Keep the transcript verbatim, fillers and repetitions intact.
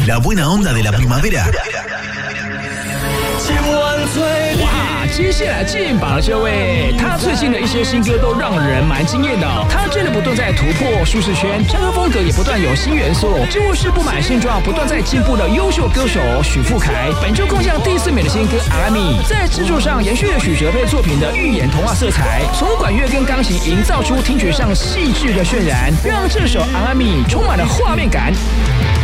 La buena onda de la primavera. 哇，接下来进榜了这位，他最近的一些新歌都让人蛮惊艳的、哦，他真的不断在突破舒适圈，唱歌风格也不断有新元素，几乎是不满现状，不断在进步的优秀歌手许富凯，本周空降第四名的新歌《阿拉米》，在制作上延续了许哲佩作品的寓言童话色彩，从管乐跟钢琴营造出听觉上细致的渲染，让这首《阿拉米》充满了画面感。